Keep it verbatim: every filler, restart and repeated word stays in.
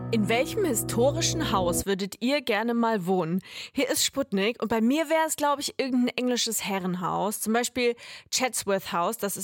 In welchem historischen Haus würdet ihr gerne mal wohnen? Hier ist Sputnik und bei mir wäre es, glaube ich, irgendein englisches Herrenhaus. Zum Beispiel Chatsworth House, das ist